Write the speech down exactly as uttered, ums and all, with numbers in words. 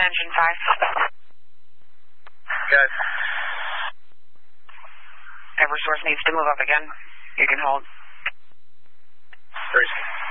engine five. Good. Eversource needs to move up again. You can hold. Three.